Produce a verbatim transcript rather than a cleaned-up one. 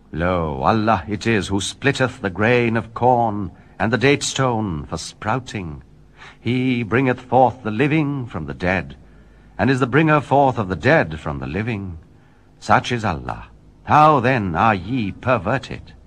Lo, Allah it is who splitteth the grain of corn, and the date stone for sprouting. He bringeth forth the living from the dead, and is the bringer forth of the dead from the living. Such is Allah. How then are ye perverted?